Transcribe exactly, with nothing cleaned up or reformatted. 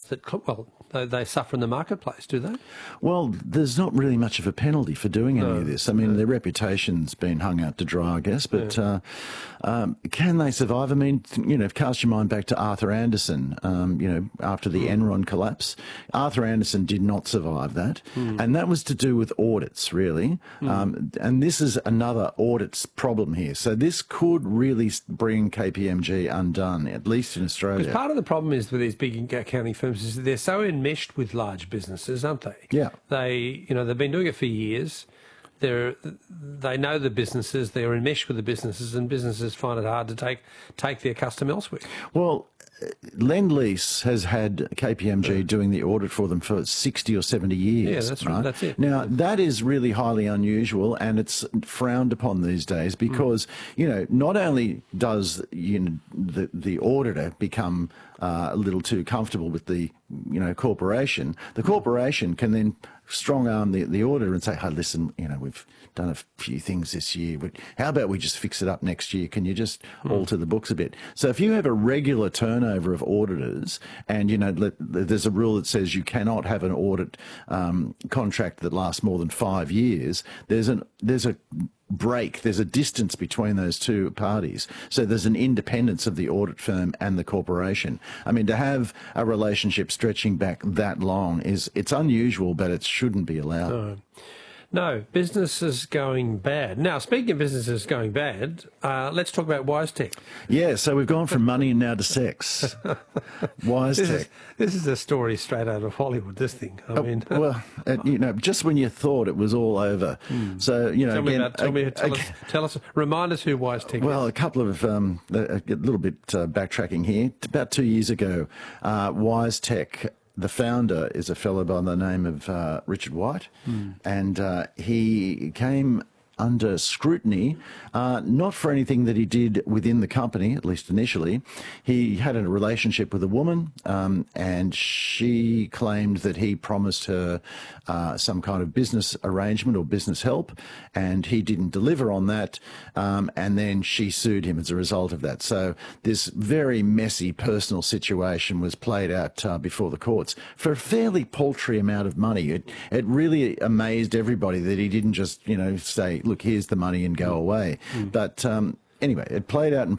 that, well, they, they suffer in the marketplace, do they? Well, there's not really much of a penalty for doing any No. of this. I mean, No. their reputation's been hung out to dry, I guess, but Yeah. uh, um, can they survive? I mean, you know, cast your mind back to Arthur Andersen, um, you know, after the Mm. Enron collapse. Arthur Andersen did not survive that, Mm. and that was to do with audits, really. Mm. Um, and this is another audits problem here. So this could really bring K P M G undone, at least in Australia. Because part of the problem is with these big accounting firms is that they're so enmeshed with large businesses, aren't they? Yeah. They, you know, they've been doing it for years. They're, they know the businesses. They're enmeshed with the businesses, and businesses find it hard to take take their custom elsewhere. Well, Lend-Lease has had K P M G yeah. doing the audit for them for sixty or seventy years. Yeah, that's right. That's it. Now, that is really highly unusual, and it's frowned upon these days because, mm. you know, not only does you know, the, the auditor become uh, a little too comfortable with the, you know, corporation, the corporation can then strong-arm the, the auditor and say, hey, listen, you know, we've done a few things this year. But how about we just fix it up next year? Can you just mm. alter the books a bit? So if you have a regular turnover of auditors and, you know, let, there's a rule that says you cannot have an audit um, contract that lasts more than five years, there's an there's a break, there's a distance between those two parties. So there's an independence of the audit firm and the corporation. I mean, to have a relationship stretching back that long is, it's unusual, but it shouldn't be allowed. No. No, business is going bad. Now, speaking of businesses going bad, uh, let's talk about WiseTech. Yeah, so we've gone from money now to sex. WiseTech. This is, this is a story straight out of Hollywood, this thing. I uh, mean, well, uh, you know, just when you thought it was all over. Mm. So, you know, tell again, me about, tell, uh, me, tell, uh, us, tell us, remind us who WiseTech well, is. a couple of, um, a, a little bit uh, backtracking here. About two years ago, uh, WiseTech, the founder is a fellow by the name of uh, Richard White, mm. and uh, he came under scrutiny, uh, not for anything that he did within the company, at least initially. He had a relationship with a woman, um, and she claimed that he promised her uh, some kind of business arrangement or business help, and he didn't deliver on that, um, and then she sued him as a result of that. So this very messy personal situation was played out uh, before the courts for a fairly paltry amount of money. It, it really amazed everybody that he didn't just, you know, say, look, here's the money and go away. Mm. But um, anyway, it played out in